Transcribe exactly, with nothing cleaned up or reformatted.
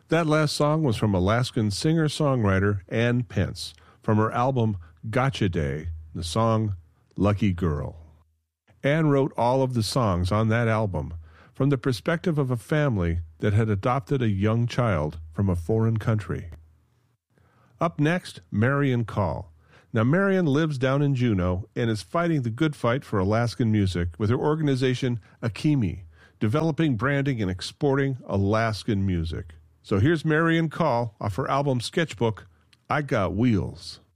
That last song was from Alaskan singer-songwriter Ann Pence from her album Gotcha Day, the song Lucky Girl. Ann wrote all of the songs on that album from the perspective of a family that had adopted a young child from a foreign country. Up next, Marion Call. Now, Marion lives down in Juneau and is fighting the good fight for Alaskan music with her organization Akimi, developing, branding, and exporting Alaskan music. So here's Marion Call off her album Sketchbook, I Got Wheels.